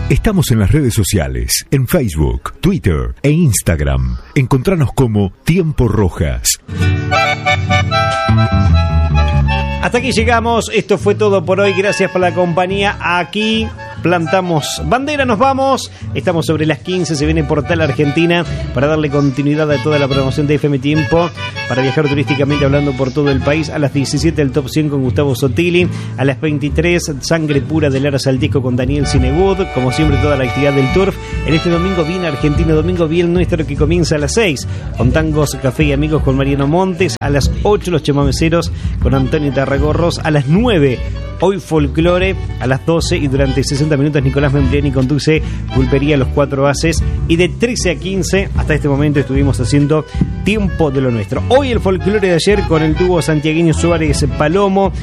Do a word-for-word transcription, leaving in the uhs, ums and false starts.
Estamos en las redes sociales, en Facebook, Twitter e Instagram. Encontranos como Tiempo Rojas. Hasta aquí llegamos, esto fue todo por hoy, gracias por la compañía. Aquí plantamos bandera, nos vamos. Estamos sobre las quince, se viene Portal Argentina para darle continuidad a toda la programación de F M Tiempo, para viajar turísticamente hablando por todo el país. A las diecisiete el Top cien con Gustavo Sotili, a las veintitrés Sangre Pura del Lara Saltisco con Daniel Cinegud, como siempre toda la actividad del turf. En este domingo viene Argentino, domingo bien nuestro, que comienza a las seis con tangos, café y amigos con Mariano Montes. A las ocho los chamameceros con Antonio Tarragorros. A las nueve hoy folclore. A las doce y durante sesenta minutos Nicolás Membriani conduce Pulpería Los Cuatro Haces. Y de trece a quince hasta este momento estuvimos haciendo Tiempo de lo Nuestro. Hoy el folclore de ayer con el dúo santiagueño Suárez Palomo.